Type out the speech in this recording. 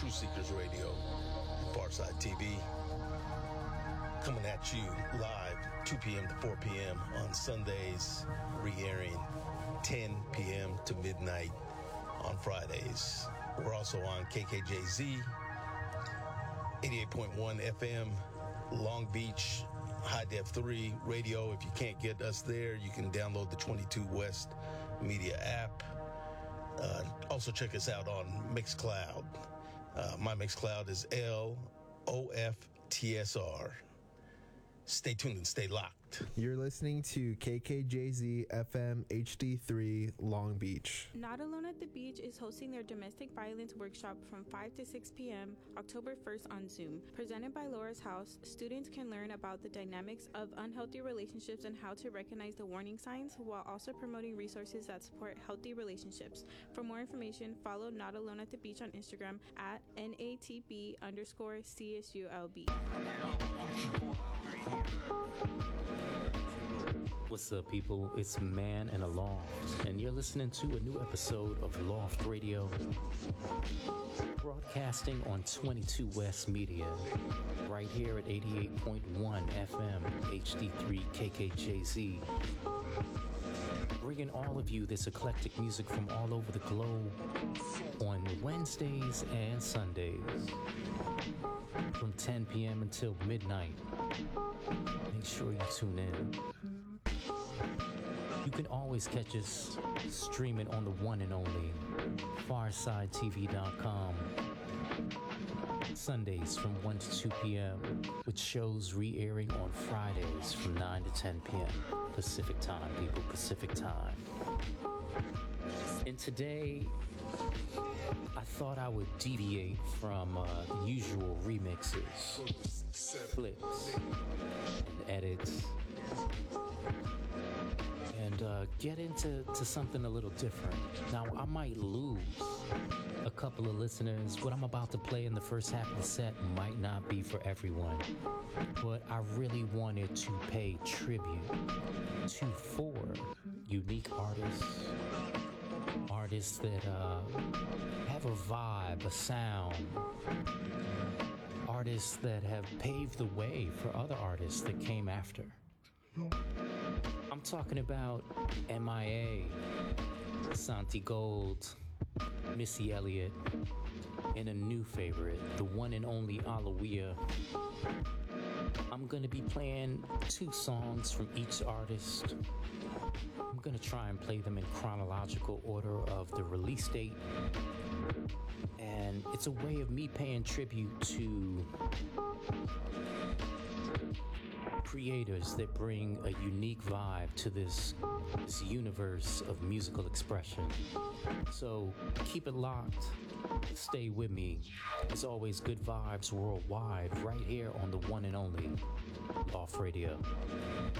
Truth Seekers Radio, Farside TV. Coming at you live 2 p.m. to 4 p.m. on Sundays, re-airing 10 p.m. to midnight on Fridays. We're also on KKJZ, 88.1 FM, Long Beach, High Def 3 radio. If you can't get us there, you can download the 22 West Media app. Also check us out on Mixcloud. My Mixcloud is LOFTSR. Stay tuned and stay locked. You're listening to KKJZ FM HD3 Long Beach. Not Alone at the Beach is hosting their domestic violence workshop from 5 to 6 p.m. October 1st on Zoom. Presented by Laura's House, students can learn about the dynamics of unhealthy relationships and how to recognize the warning signs while also promoting resources that support healthy relationships. For more information, follow Not Alone at the Beach on Instagram at NATB_CSULB. What's up, people? It's Man and a Loft, and you're listening to a new episode of Loft Radio, broadcasting on 22 West Media, right here at 88.1 FM, HD3 KKJZ, bringing all of you this eclectic music from all over the globe on Wednesdays and Sundays, from 10 p.m. until midnight. Make sure you tune in. You can always catch us streaming on the one and only FarsideTV.com. Sundays from 1 to 2 p.m. with shows re-airing on Fridays from 9 to 10 p.m. Pacific time, people, Pacific time. And today, I thought I would deviate from the usual remixes, flips, and edits, and get into something a little different. Now, I might lose a couple of listeners. What I'm about to play in the first half of the set might not be for everyone, but I really wanted to pay tribute to 4 unique artists that have a vibe, a sound, artists that have paved the way for other artists that came after. I'm talking about MIA, Santi Gold, Missy Elliott, and a new favorite, the one and only Alawiyah. I'm gonna be playing 2 songs from each artist. I'm gonna try and play them in chronological order of the release date. And it's a way of me paying tribute to creators that bring a unique vibe to this universe of musical expression. So keep it locked. Stay with me. As always, good vibes worldwide right here on the one and only Loft Radio.